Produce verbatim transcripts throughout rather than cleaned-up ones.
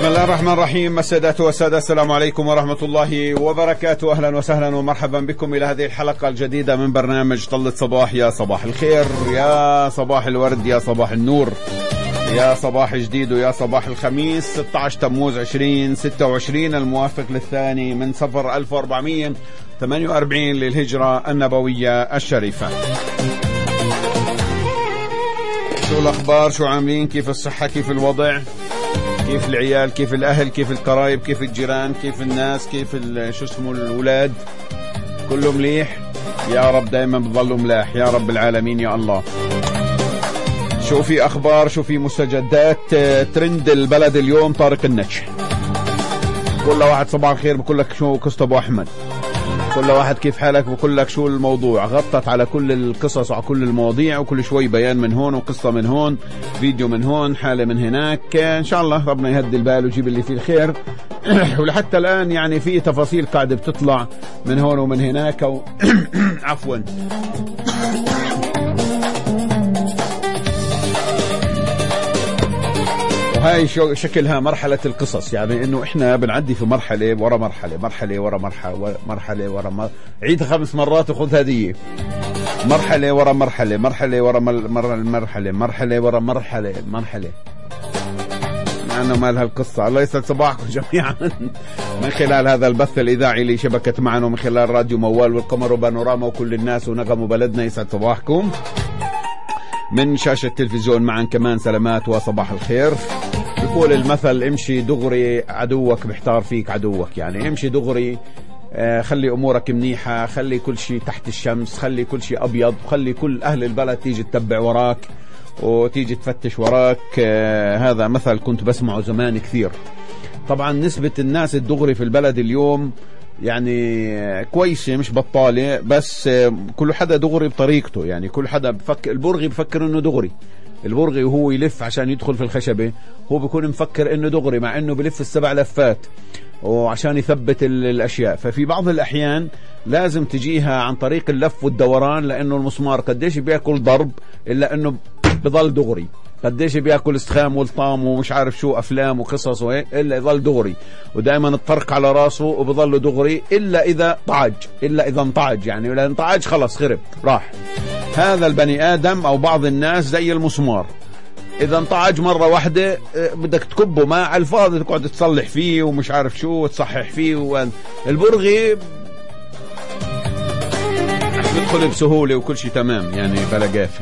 بسم الله الرحمن الرحيم. السادات والسادة، السلام عليكم ورحمة الله وبركاته. أهلا وسهلا ومرحبا بكم إلى هذه الحلقة الجديدة من برنامج طلة صباح. يا صباح الخير، يا صباح الورد، يا صباح النور، يا صباح جديد، ويا صباح الخميس ستة عشر تموز عشرين ستة وعشرين الموافق للثاني من صفر ألف وأربعمية وثمانية وأربعين للهجرة النبوية الشريفة. شو الأخبار؟ شو عاملين؟ كيف الصحة؟ كيف الوضع؟ كيف العيال؟ كيف الأهل؟ كيف القرايب؟ كيف الجيران؟ كيف الناس؟ كيف شو اسمه الأولاد؟ كله مليح؟ يا رب دايما بضلوا ملاح يا رب العالمين يا الله. شو في أخبار؟ شو في مستجدات؟ ترند البلد اليوم طارق النجح. كل واحد صباح الخير بقول لك شو قصة أبو أحمد، كل واحد كيف حالك بقول لك شو الموضوع. غطت على كل القصص وعلى كل المواضيع، وكل شوي بيان من هون وقصة من هون، فيديو من هون، حالة من هناك. إن شاء الله ربنا يهدي البال ويجيب اللي فيه الخير. ولحتى الآن يعني في تفاصيل قاعدة بتطلع من هون ومن هناك و... عفوا هاي شو شكلها مرحلة القصص، يعني انه احنا بنعدي في مرحلة ورا مرحلة، مرحلة ورا مرحلة، مرحلة ورا مرحلة، عيدها خمس مرات وخذ هدية. مرحلة ورا مرحلة، مرحلة ورا مرحلة، مرحلة ورا مرحلة، مرحلة. أنا مال هالقصة. الله يسعد صباحكم جميعا من خلال هذا البث الإذاعي اللي شبكت معنا من خلال راديو موال والقمر وبانوراما وكل الناس ونغم بلدنا. يسعد صباحكم من شاشة التلفزيون معا كمان. سلامات وصباح الخير. يقول المثل امشي دغري عدوك بيحتار فيك عدوك، يعني امشي دغري، آه خلي امورك منيحة، خلي كل شيء تحت الشمس، خلي كل شيء ابيض، خلي كل اهل البلد تيجي تتبع وراك وتيجي تفتش وراك. آه هذا مثل كنت بسمعه زمان كثير. طبعا نسبة الناس الدغري في البلد اليوم يعني كويسة مش بطالة، بس كل حدا دغري بطريقته. يعني كل حدا بفكر، البرغي بفكر انه دغري، البرغي وهو يلف عشان يدخل في الخشبة هو بيكون مفكر انه دغري، مع انه بلف السبع لفات وعشان يثبت الاشياء. ففي بعض الاحيان لازم تجيها عن طريق اللف والدوران، لانه المسمار قديش بياكل ضرب الا انه بضل دغري، قديش بياكل استخام والطام ومش عارف شو افلام وقصص وهيك الا يضل دغري، ودائما الطرق على راسه وبضل دغري الا اذا طعج، الا اذا انطعج. يعني اذا انطعج خلص خرب راح. هذا البني ادم او بعض الناس زي المسمار، اذا انطعج مره واحده بدك تكبه ما على الفاضي، تقعد تصلح فيه ومش عارف شو وتصحح فيه. والبرغي يدخل بسهوله وكل شيء تمام، يعني بلا جافه.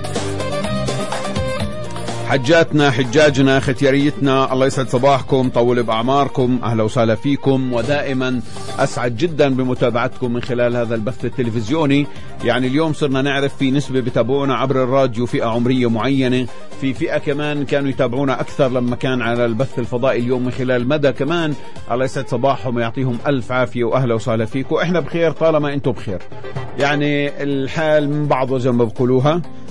حجاتنا حجاجنا ختياريتنا، الله يسعد صباحكم، طول بأعماركم، أهلا وسهلا فيكم، ودائما أسعد جدا بمتابعتكم من خلال هذا البث التلفزيوني. يعني اليوم صرنا نعرف في نسبة بتابعونا عبر الراديو فئة عمرية معينة، في فئة كمان كانوا يتابعونا أكثر لما كان على البث الفضائي اليوم من خلال مدى كمان. الله يسعد صباحهم ويعطيهم ألف عافية وأهلا وسهلا فيكم. إحنا بخير طالما أنتم بخير، يعني الحال من بعضه زي ما بقولوها.